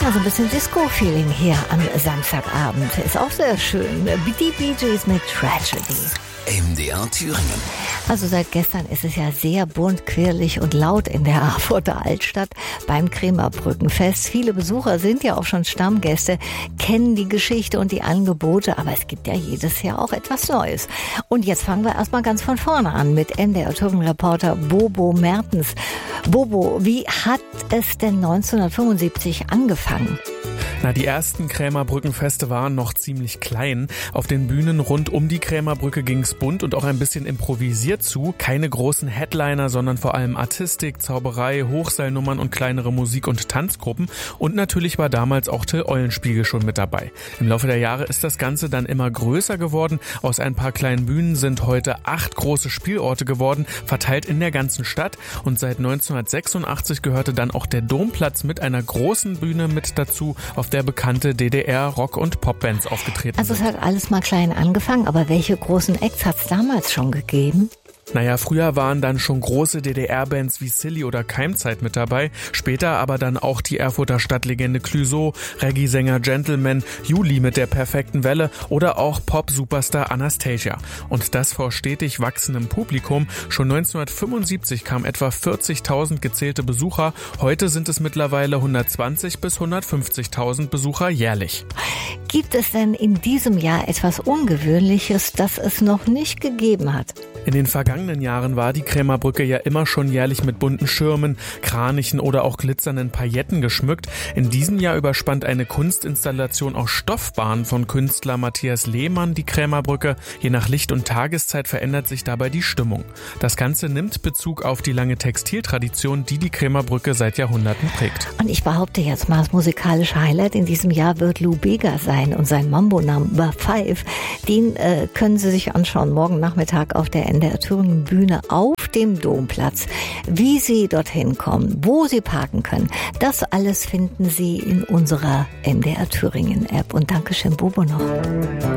Ja, so ein bisschen Disco-Feeling hier am Samstagabend. Ist auch sehr schön. Die Bee Gees mit Tragedy. MDR Thüringen. Also seit gestern ist es ja sehr bunt, quirlig und laut in der Erfurter Altstadt beim Krämerbrückenfest. Viele Besucher sind ja auch schon Stammgäste, kennen die Geschichte und die Angebote, aber es gibt ja jedes Jahr auch etwas Neues. Und jetzt fangen wir erstmal ganz von vorne an mit MDR Thüringen-Reporter Bobo Mertens. Bobo, wie hat es denn 1975 angefangen? Die ersten Krämerbrückenfeste waren noch ziemlich klein. Auf den Bühnen rund um die Krämerbrücke ging's bunt und auch ein bisschen improvisiert zu. Keine großen Headliner, sondern vor allem Artistik, Zauberei, Hochseilnummern und kleinere Musik- und Tanzgruppen. Und natürlich war damals auch Till Eulenspiegel schon mit dabei. Im Laufe der Jahre ist das Ganze dann immer größer geworden. Aus ein paar kleinen Bühnen sind heute 8 große Spielorte geworden, verteilt in der ganzen Stadt. Und seit 1986 gehörte dann auch der Domplatz mit einer großen Bühne mit dazu, auf der bekannte DDR-Rock- und Popbands aufgetreten sind. Also es hat alles mal klein angefangen, aber welche großen Acts hat es damals schon gegeben? Früher waren dann schon große DDR-Bands wie Silly oder Keimzeit mit dabei, später aber dann auch die Erfurter Stadtlegende Clouseau, Reggae-Sänger Gentleman, Juli mit der perfekten Welle oder auch Pop-Superstar Anastasia. Und das vor stetig wachsendem Publikum. Schon 1975 kamen etwa 40.000 gezählte Besucher, heute sind es mittlerweile 120.000 bis 150.000 Besucher jährlich. Gibt es denn in diesem Jahr etwas Ungewöhnliches, das es noch nicht gegeben hat? In den vergangenen Jahren war die Krämerbrücke ja immer schon jährlich mit bunten Schirmen, Kranichen oder auch glitzernden Pailletten geschmückt. In diesem Jahr überspannt eine Kunstinstallation aus Stoffbahnen von Künstler Matthias Lehmann die Krämerbrücke. Je nach Licht und Tageszeit verändert sich dabei die Stimmung. Das Ganze nimmt Bezug auf die lange Textiltradition, die die Krämerbrücke seit Jahrhunderten prägt. Und ich behaupte jetzt mal, das musikalische Highlight in diesem Jahr wird Lou Bega sein und sein Mambo Number 5. Den können Sie sich anschauen morgen Nachmittag auf der NDR Thüringen Bühne auf dem Domplatz. Wie Sie dorthin kommen, wo Sie parken können, das alles finden Sie in unserer MDR Thüringen App. Und Dankeschön, Bobo, noch.